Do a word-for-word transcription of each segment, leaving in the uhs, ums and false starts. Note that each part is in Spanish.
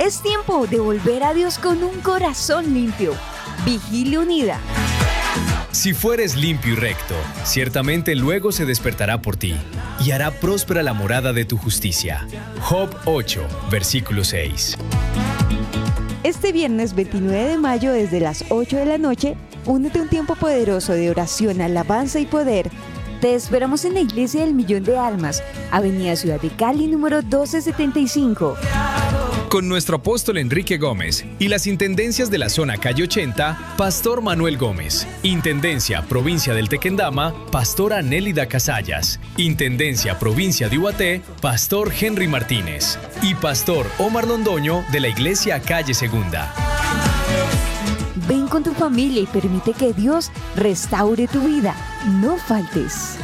Es tiempo de volver a Dios con un corazón limpio. Vigilia Unida. Si fueres limpio y recto, ciertamente luego se despertará por ti y hará próspera la morada de tu justicia. Job ocho, versículo seis. Este viernes veintinueve de mayo desde las ocho de la noche, únete a un tiempo poderoso de oración, alabanza y poder. Te esperamos en la Iglesia del Millón de Almas, Avenida Ciudad de Cali, número doce setenta y cinco. Con nuestro apóstol Enrique Gómez y las intendencias de la zona Calle ochenta, Pastor Manuel Gómez. Intendencia Provincia del Tequendama, Pastora Nélida Casallas. Intendencia Provincia de Ubaté, Pastor Henry Martínez. Y Pastor Omar Londoño de la Iglesia Calle Segunda. Ven con tu familia y permite que Dios restaure tu vida. No faltes.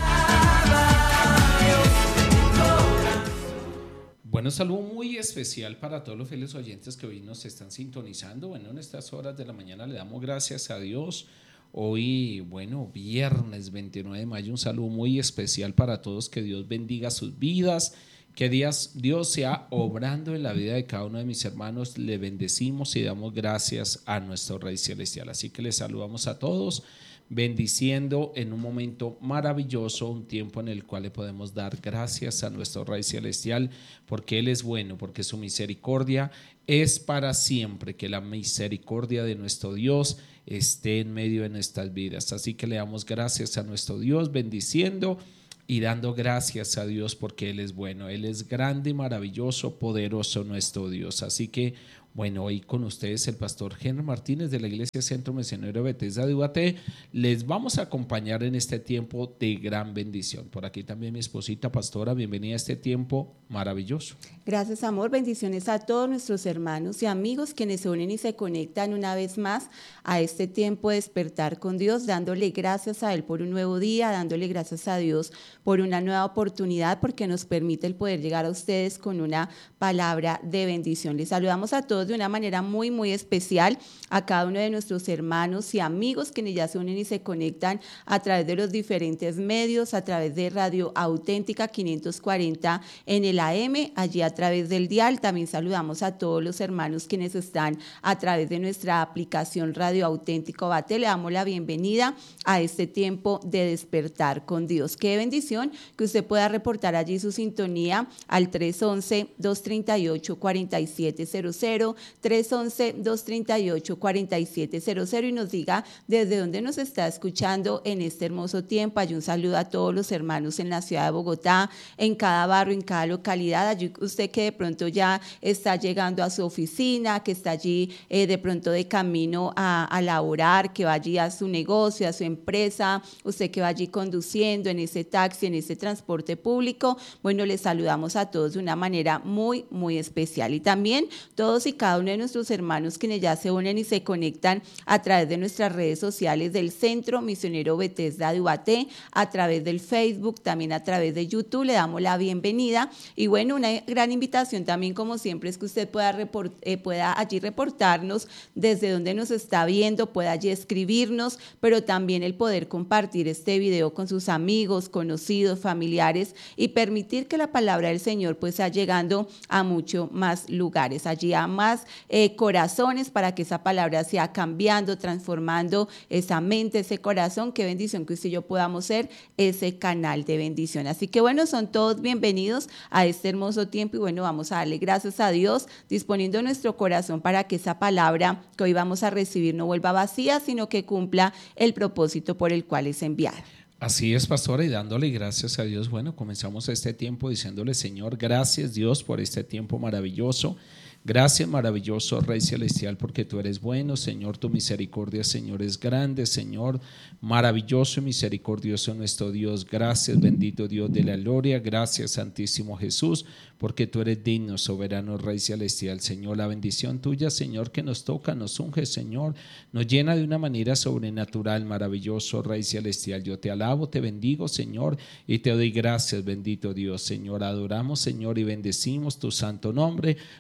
Bueno, saludo muy especial para todos los fieles oyentes que hoy nos están sintonizando. Bueno, en estas horas de la mañana le damos gracias a Dios. Hoy, bueno, viernes veintinueve de mayo, un saludo muy especial para todos. Que Dios bendiga sus vidas, que Dios, Dios sea obrando en la vida de cada uno de mis hermanos. Le bendecimos y damos gracias a nuestro Rey Celestial. Así que les saludamos a todos, bendiciendo en un momento maravilloso, un tiempo en el cual le podemos dar gracias a nuestro Rey Celestial, porque Él es bueno, porque su misericordia es para siempre. Que la misericordia de nuestro Dios esté en medio de nuestras vidas. Así que le damos gracias a nuestro Dios, bendiciendo y dando gracias a Dios porque Él es bueno. Él es grande, maravilloso, poderoso nuestro Dios. Así que bueno, hoy con ustedes el pastor Henry Martínez de la Iglesia Centro Misionero de Bethesda de Ubaté. Les vamos a acompañar en este tiempo de gran bendición. Por aquí también mi esposita, pastora, bienvenida a este tiempo maravilloso. Gracias, amor. Bendiciones a todos nuestros hermanos y amigos quienes se unen y se conectan una vez más a este tiempo de despertar con Dios, dándole gracias a Él por un nuevo día, dándole gracias a Dios por una nueva oportunidad, porque nos permite el poder llegar a ustedes con una palabra de bendición. Les saludamos a todos de una manera muy, muy especial, a cada uno de nuestros hermanos y amigos quienes ya se unen y se conectan a través de los diferentes medios, a través de Radio Auténtica quinientos cuarenta en el A M, allí a través del dial. También saludamos a todos los hermanos quienes están a través de nuestra aplicación Radio Auténtica Ubaté. Le damos la bienvenida a este tiempo de despertar con Dios. Qué bendición que usted pueda reportar allí su sintonía al tres once, dos treinta y ocho, cuarenta y siete cero cero, tres once, dos treinta y ocho, cuarenta y siete cero cero y nos diga desde dónde nos está escuchando en este hermoso tiempo. Hay un saludo a todos los hermanos en la ciudad de Bogotá, en cada barrio, en cada localidad. Allí usted que de pronto ya está llegando a su oficina, que está allí eh, de pronto de camino a, a laborar, que va allí a su negocio, a su empresa, usted que va allí conduciendo en ese taxi, en ese transporte público. Bueno, les saludamos a todos de una manera muy, muy especial. Y también todos y cada uno de nuestros hermanos quienes ya se unen y se conectan a través de nuestras redes sociales del Centro Misionero Bethesda de Ubaté, a través del Facebook, también a través de YouTube. Le damos la bienvenida y bueno, una gran invitación también, como siempre, es que usted pueda, report, eh, pueda allí reportarnos desde donde nos está viendo, pueda allí escribirnos, pero también el poder compartir este video con sus amigos, conocidos, familiares y permitir que la palabra del Señor pues sea llegando a muchos más lugares, allí a más eh, corazones, para que esa palabra sea cambiando, transformando esa mente, ese corazón. Qué bendición que usted y yo podamos ser ese canal de bendición. Así que bueno, son todos bienvenidos a este hermoso tiempo y bueno, vamos a darle gracias a Dios, disponiendo nuestro corazón para que esa palabra que hoy vamos a recibir no vuelva vacía, sino que cumpla el propósito por el cual es enviada. Así es, pastora, y dándole gracias a Dios. Bueno, comenzamos este tiempo diciéndole: Señor, gracias Dios por este tiempo maravilloso. Gracias, maravilloso Rey Celestial, porque tú eres bueno, Señor. Tu misericordia, Señor, es grande, Señor. Maravilloso y misericordioso nuestro Dios. Gracias, bendito Dios de la gloria. Gracias, Santísimo Jesús, porque tú eres digno, soberano Rey Celestial, Señor. La bendición tuya, Señor, que nos toca, nos unge, Señor, nos llena de una manera sobrenatural. Maravilloso Rey Celestial, yo te alabo, te bendigo, Señor, y te doy gracias, bendito Dios, Señor. Adoramos, Señor, y bendecimos tu santo nombre. Glorificamos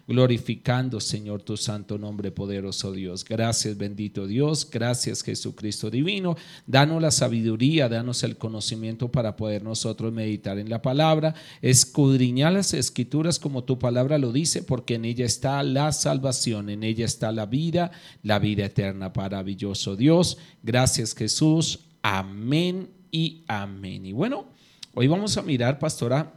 glorificando, Señor, tu santo nombre, poderoso Dios. Gracias, bendito Dios. Gracias, Jesucristo divino. Danos la sabiduría, danos el conocimiento para poder nosotros meditar en la palabra, escudriñar las escrituras como tu palabra lo dice, porque en ella está la salvación, en ella está la vida, la vida eterna. Maravilloso Dios. Gracias, Jesús. Amén y amén. Y bueno, hoy vamos a mirar, pastora,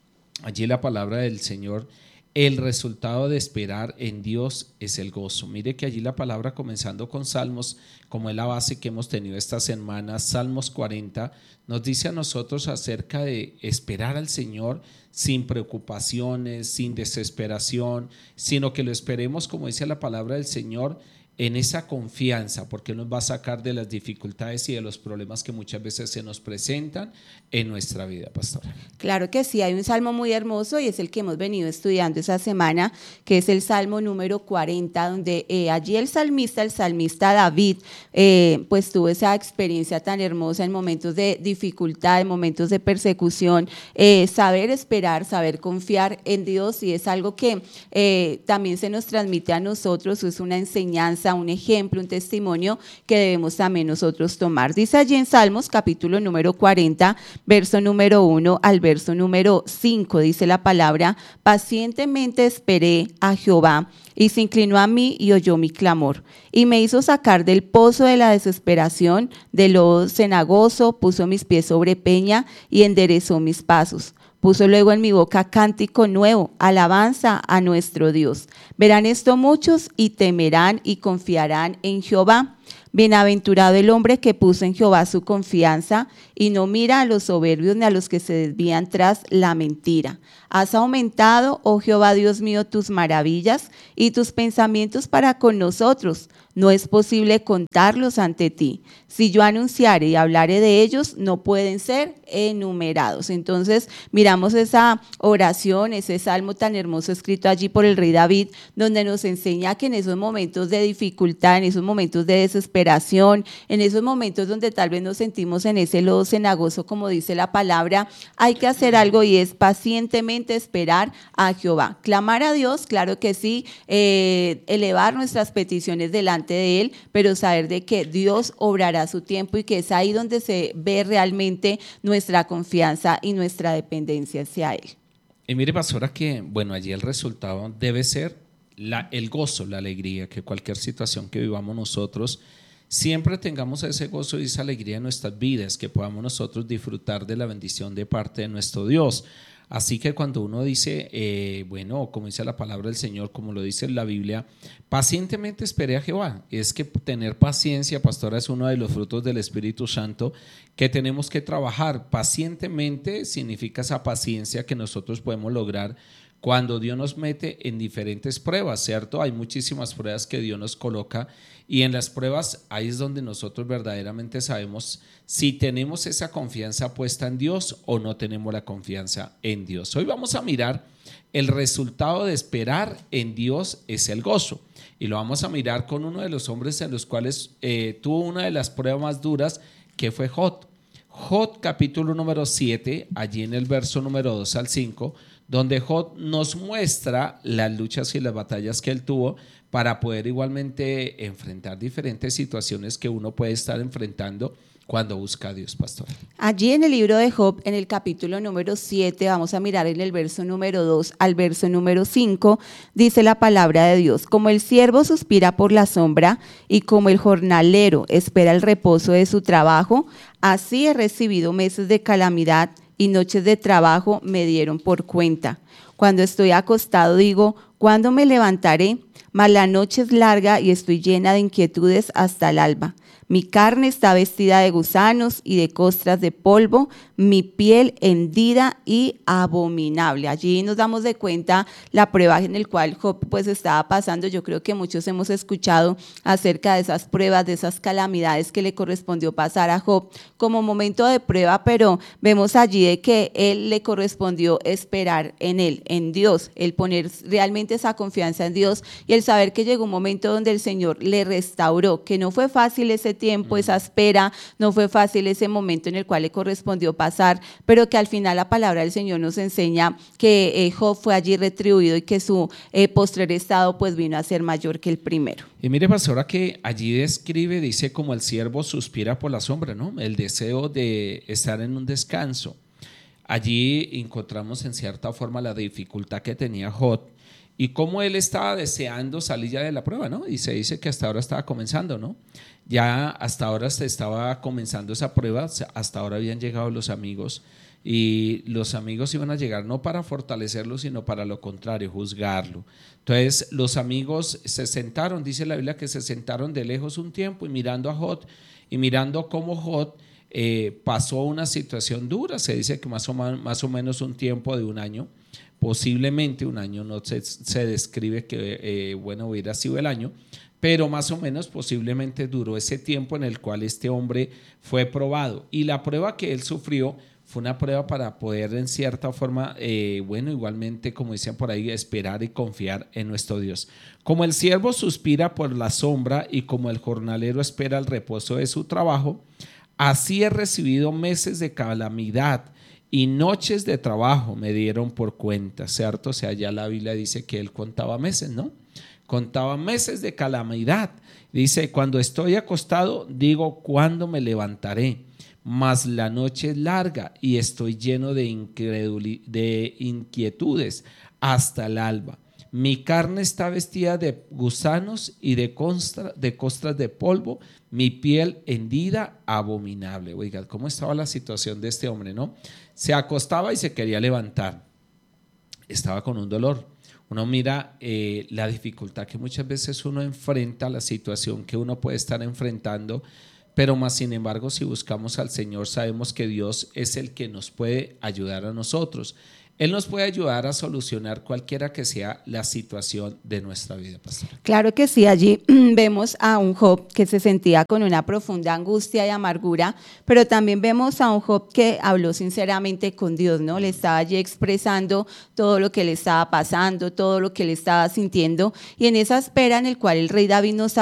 allí la palabra del Señor. El resultado de esperar en Dios es el gozo. Mire que allí la palabra, comenzando con Salmos, como es la base que hemos tenido esta semana, Salmos cuarenta, nos dice a nosotros acerca de esperar al Señor sin preocupaciones, sin desesperación, sino que lo esperemos, como dice la palabra del Señor, en esa confianza, porque nos va a sacar de las dificultades y de los problemas que muchas veces se nos presentan en nuestra vida, pastora. Claro que sí, hay un salmo muy hermoso y es el que hemos venido estudiando esa semana, que es el salmo número cuarenta, donde eh, allí el salmista, el salmista David, eh, pues tuvo esa experiencia tan hermosa en momentos de dificultad, en momentos de persecución, eh, saber esperar, saber confiar en Dios, y es algo que eh, también se nos transmite a nosotros, es una enseñanza, un ejemplo, un testimonio que debemos también nosotros tomar. Dice allí en Salmos capítulo número cuarenta, verso número uno al verso número cinco, dice la palabra: pacientemente esperé a Jehová, y se inclinó a mí y oyó mi clamor, y me hizo sacar del pozo de la desesperación, del lodo cenagoso, puso mis pies sobre peña y enderezó mis pasos. Puso luego en mi boca cántico nuevo, alabanza a nuestro Dios. Verán esto muchos y temerán y confiarán en Jehová. Bienaventurado el hombre que puso en Jehová su confianza y no mira a los soberbios ni a los que se desvían tras la mentira. Has aumentado, oh Jehová Dios mío, tus maravillas y tus pensamientos para con nosotros. No es posible contarlos ante ti. Si yo anunciare y hablare de ellos, no pueden ser enumerados. Entonces miramos esa oración, ese salmo tan hermoso escrito allí por el rey David, donde nos enseña que en esos momentos de dificultad, en esos momentos de desesperación, en esos momentos donde tal vez nos sentimos en ese lodo cenagoso, como dice la palabra, hay que hacer algo, y es pacientemente esperar a Jehová. Clamar a Dios, claro que sí, eh, elevar nuestras peticiones delante de Él, pero saber de que Dios obrará a su tiempo, y que es ahí donde se ve realmente nuestra confianza y nuestra dependencia hacia Él. Y mire, pastora, que bueno, allí el resultado debe ser la, el gozo, la alegría, que cualquier situación que vivamos nosotros, siempre tengamos ese gozo y esa alegría en nuestras vidas, que podamos nosotros disfrutar de la bendición de parte de nuestro Dios. Así que cuando uno dice, eh, bueno, como dice la palabra del Señor, como lo dice en la Biblia, pacientemente esperé a Jehová. Es que tener paciencia, pastora, es uno de los frutos del Espíritu Santo que tenemos que trabajar. Pacientemente significa esa paciencia que nosotros podemos lograr cuando Dios nos mete en diferentes pruebas, ¿cierto? Hay muchísimas pruebas que Dios nos coloca, y en las pruebas ahí es donde nosotros verdaderamente sabemos si tenemos esa confianza puesta en Dios o no tenemos la confianza en Dios. Hoy vamos a mirar el resultado de esperar en Dios es el gozo, y lo vamos a mirar con uno de los hombres en los cuales eh, tuvo una de las pruebas más duras, que fue Job. Job capítulo número siete, allí en el verso número dos al cinco, donde Job nos muestra las luchas y las batallas que él tuvo para poder igualmente enfrentar diferentes situaciones que uno puede estar enfrentando cuando busca a Dios, pastor. Allí en el libro de Job, en el capítulo número siete, vamos a mirar en el verso número dos al verso número cinco, dice la palabra de Dios: como el siervo suspira por la sombra y como el jornalero espera el reposo de su trabajo, así he recibido meses de calamidad y noches de trabajo me dieron por cuenta. Cuando estoy acostado digo, ¿cuándo me levantaré? Mas la noche es larga y estoy llena de inquietudes hasta el alba. Mi carne está vestida de gusanos y de costras de polvo, mi piel hendida y abominable. Allí nos damos de cuenta la prueba en la cual Job pues estaba pasando. Yo creo que muchos hemos escuchado acerca de esas pruebas, de esas calamidades que le correspondió pasar a Job como momento de prueba, pero vemos allí de que él le correspondió esperar en él, en Dios, el poner realmente nuevamente esa confianza en Dios y el saber que llegó un momento donde el Señor le restauró, que no fue fácil ese tiempo, mm. esa espera, no fue fácil ese momento en el cual le correspondió pasar, pero que al final la palabra del Señor nos enseña que eh, Job fue allí retribuido y que su eh, postrer estado pues vino a ser mayor que el primero. Y mire, pastora, que allí describe, dice, como el siervo suspira por la sombra, ¿no? El deseo de estar en un descanso. Allí encontramos en cierta forma la dificultad que tenía Job y cómo él estaba deseando salir ya de la prueba, ¿no? Y se dice que hasta ahora estaba comenzando, ¿no? Ya hasta ahora se estaba comenzando esa prueba, hasta ahora habían llegado los amigos y los amigos iban a llegar no para fortalecerlo, sino para lo contrario, juzgarlo. Entonces los amigos se sentaron, dice la Biblia que se sentaron de lejos un tiempo y mirando a Job y mirando cómo Job eh, pasó una situación dura, se dice que más o, man, más o menos un tiempo de un año, posiblemente un año, no se, se describe que eh, bueno, hubiera sido el año, pero más o menos posiblemente duró ese tiempo en el cual este hombre fue probado y la prueba que él sufrió fue una prueba para poder en cierta forma, eh, bueno, igualmente como dicen por ahí, esperar y confiar en nuestro Dios. Como el siervo suspira por la sombra y como el jornalero espera el reposo de su trabajo, así he recibido meses de calamidad y noches de trabajo me dieron por cuenta, ¿cierto? O sea, ya la Biblia dice que él contaba meses, ¿no? Contaba meses de calamidad. Dice, cuando estoy acostado, digo, ¿cuándo me levantaré? Mas la noche es larga y estoy lleno de, incredul- de inquietudes hasta el alba. Mi carne está vestida de gusanos y de, constra, de costras de polvo, mi piel hendida, abominable. Oiga, ¿cómo estaba la situación de este hombre, no? Se acostaba y se quería levantar. Estaba con un dolor. Uno mira eh, la dificultad que muchas veces uno enfrenta, la situación que uno puede estar enfrentando, pero más sin embargo, si buscamos al Señor, sabemos que Dios es el que nos puede ayudar a nosotros. Él nos puede ayudar a solucionar cualquiera que sea la situación de nuestra vida, pastor. Claro que sí, allí vemos a un Job que se sentía con una profunda angustia y amargura, pero también vemos a un Job que habló sinceramente con Dios, ¿no? Le estaba allí expresando todo lo que le estaba pasando, todo lo que le estaba sintiendo, y en esa espera en el cual el rey David nos